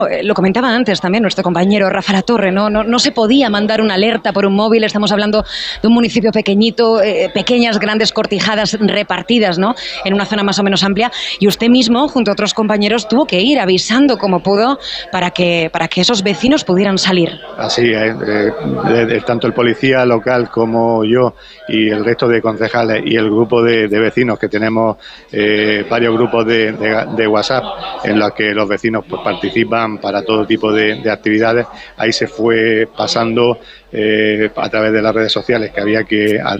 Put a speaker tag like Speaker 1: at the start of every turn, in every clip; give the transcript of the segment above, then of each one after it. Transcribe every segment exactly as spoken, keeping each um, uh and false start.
Speaker 1: Lo comentaba antes también nuestro compañero Rafa Latorre, ¿no? No, no se podía mandar una alerta por un móvil. Estamos hablando de un municipio pequeñito, eh, pequeñas, grandes cortijadas repartidas, ¿no?, en una zona más o menos amplia, y usted mismo, junto a otros compañeros, tuvo que ir avisando como pudo para que, para que esos vecinos pudieran salir.
Speaker 2: Así es, eh, eh, tanto el policía local como yo y el resto de concejales y el grupo de, de vecinos, que tenemos eh, varios grupos de, de, de WhatsApp en los que los vecinos pues, participan para todo tipo de, de actividades. Ahí se fue pasando eh, a través de las redes sociales que había que, a,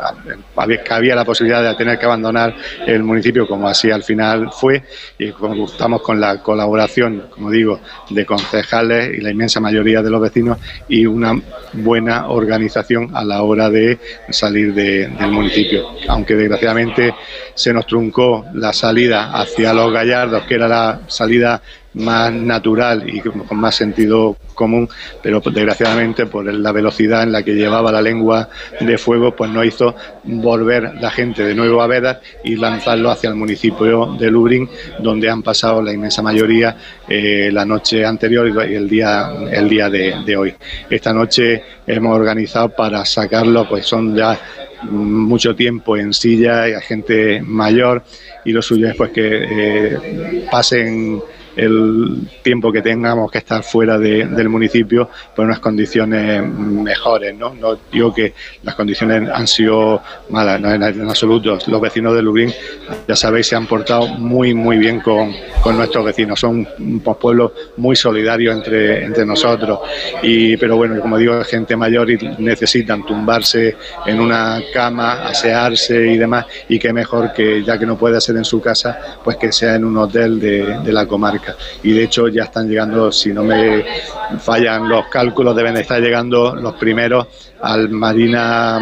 Speaker 2: a, que había la posibilidad de tener que abandonar el municipio, como así al final fue, y contamos con la colaboración, como digo, de concejales y la inmensa mayoría de los vecinos, y una buena organización a la hora de salir de, del municipio, aunque desgraciadamente se nos truncó la salida hacia Los Gallardos, que era la salida más natural y con más sentido común, pero desgraciadamente por la velocidad en la que llevaba la lengua de fuego, pues no hizo volver la gente de nuevo a Béдар y lanzarlo hacia el municipio de Lubric, donde han pasado la inmensa mayoría eh, la noche anterior y el día el día de, de hoy. Esta noche hemos organizado para sacarlo, pues son ya mucho tiempo en silla y a gente mayor, y lo suyo es pues que eh, pasen el tiempo que tengamos que estar fuera de, del municipio por unas condiciones mejores, ¿no? No digo que las condiciones han sido malas, no en, en absoluto. Los vecinos de Lubric, ya sabéis, se han portado muy muy bien con, con nuestros vecinos. Son un pueblo muy solidario entre, entre nosotros, y pero bueno, como digo, gente mayor y necesitan tumbarse en una cama, asearse y demás, y qué mejor que, ya que no puede ser en su casa, pues que sea en un hotel de, de la comarca. Y de hecho ya están llegando, si no me fallan los cálculos, deben de estar llegando los primeros al Marina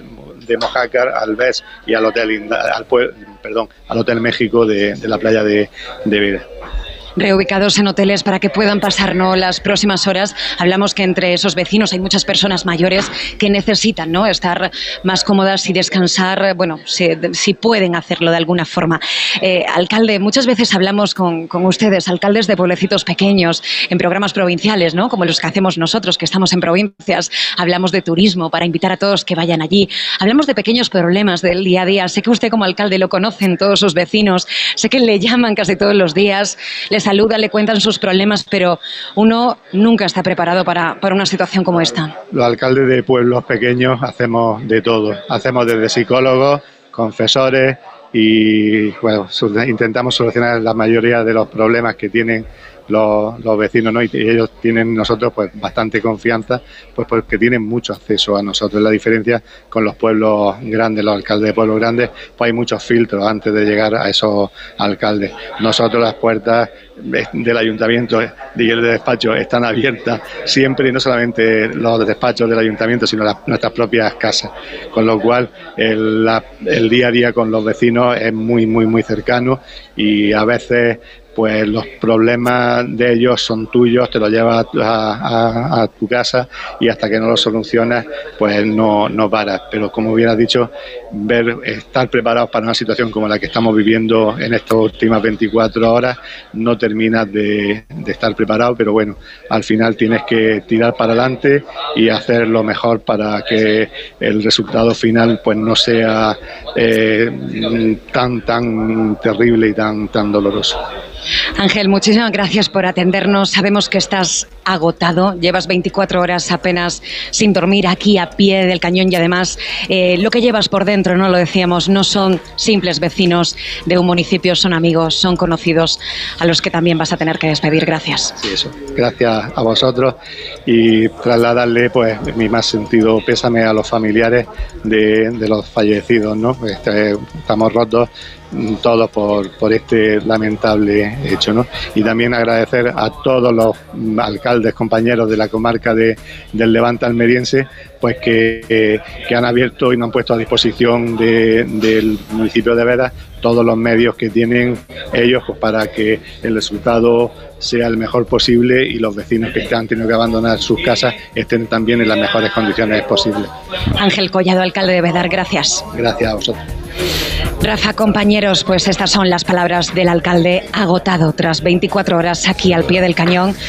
Speaker 2: de Mojácar, al B E S y al Hotel al, perdón, al Hotel México de, de la playa de, de Vera.
Speaker 1: Reubicados en hoteles para que puedan pasar, ¿no?, las próximas horas. Hablamos que entre esos vecinos hay muchas personas mayores que necesitan, ¿no?, estar más cómodas y descansar, bueno, si, si pueden hacerlo de alguna forma. Eh, alcalde, muchas veces hablamos con, con ustedes, alcaldes de pueblecitos pequeños, en programas provinciales, ¿no?, como los que hacemos nosotros, que estamos en provincias. Hablamos de turismo para invitar a todos que vayan allí. Hablamos de pequeños problemas del día a día. Sé que usted como alcalde lo conocen todos sus vecinos, sé que le llaman casi todos los días, les saludan, le cuentan sus problemas, pero uno nunca está preparado para, para una situación como esta.
Speaker 2: Los alcaldes de pueblos pequeños hacemos de todo. Hacemos desde psicólogos, confesores y bueno, intentamos solucionar la mayoría de los problemas que tienen los, los vecinos, ¿no? Y ellos tienen nosotros pues bastante confianza, pues porque tienen mucho acceso a nosotros. La diferencia con los pueblos grandes, los alcaldes de pueblos grandes, pues hay muchos filtros antes de llegar a esos alcaldes. Nosotros las puertas del ayuntamiento y el despacho están abiertas siempre, y no solamente los despachos del ayuntamiento, sino las, nuestras propias casas, con lo cual el, la, el día a día con los vecinos es muy muy muy cercano, y a veces pues los problemas de ellos son tuyos, te los llevas a, a, a tu casa y hasta que no los solucionas pues no, no paras. Pero como bien has dicho, ver, estar preparados para una situación como la que estamos viviendo en estas últimas veinticuatro horas, no terminas de, de estar preparado, pero bueno, al final tienes que tirar para adelante y hacer lo mejor para que el resultado final pues no sea eh, tan tan terrible y tan tan doloroso.
Speaker 1: Ángel, muchísimas gracias por atendernos. Sabemos que estás agotado, llevas veinticuatro horas apenas sin dormir aquí a pie del cañón, y además eh, lo que llevas por dentro, no lo decíamos, no son simples vecinos de un municipio, son amigos, son conocidos a los que también vas a tener que despedir. Gracias.
Speaker 2: Sí, eso. Gracias a vosotros, y trasladarle pues mi más sentido pésame a los familiares de, de los fallecidos, ¿no? Este, estamos rotos todos por, por este lamentable hecho, ¿no? Y también agradecer a todos los alcaldes, compañeros de la comarca de, del Levante almeriense, pues que, eh, que han abierto y nos han puesto a disposición de, del municipio de Bédar todos los medios que tienen ellos pues para que el resultado sea el mejor posible y los vecinos que han tenido que abandonar sus casas estén también en las mejores condiciones posibles.
Speaker 1: Ángel Collado, alcalde de Bédar, gracias.
Speaker 2: Gracias a vosotros.
Speaker 1: Rafa, compañeros, pues estas son las palabras del alcalde agotado tras veinticuatro horas aquí al pie del cañón.